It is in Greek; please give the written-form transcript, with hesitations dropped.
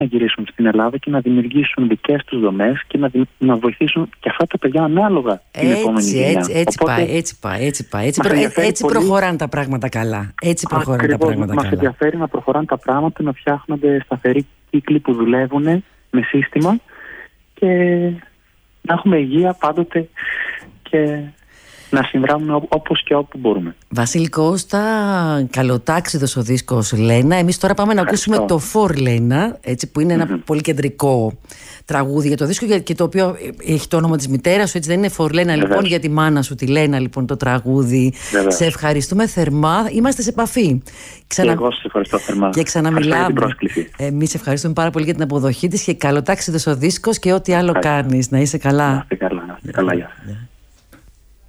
να γυρίσουν στην Ελλάδα και να δημιουργήσουν δικές τους δομές και να βοηθήσουν και αυτά τα παιδιά ανάλογα την επόμενη γενιά. Έτσι πάει. Έτσι προχωράνε τα πράγματα καλά. Μας ενδιαφέρει να προχωράνε τα πράγματα, να φτιάχνονται σταθεροί κύκλοι που δουλεύουν με σύστημα και να έχουμε υγεία πάντοτε και να συνδράμουμε όπως και όπου μπορούμε. Βασίλη Κώστα, καλοτάξιδος ο δίσκος Λένα. Εμείς τώρα πάμε να ακούσουμε το For Lena, έτσι, που είναι ένα πολύ κεντρικό τραγούδι για το δίσκο και το οποίο έχει το όνομα της μητέρας σου, έτσι δεν είναι For Lena, λοιπόν, για τη μάνα σου, τη Λένα, λοιπόν, το τραγούδι. Βεβαίως. Σε ευχαριστούμε θερμά. Είμαστε σε επαφή. Και εγώ σας ευχαριστώ θερμά. Και ξαναμιλάμε. Εμείς ευχαριστούμε πάρα πολύ για την αποδοχή της και καλοτάξιδος ο δίσκος και ό,τι άλλο κάνεις. Να είσαι καλά. Να είστε καλά. Γεια.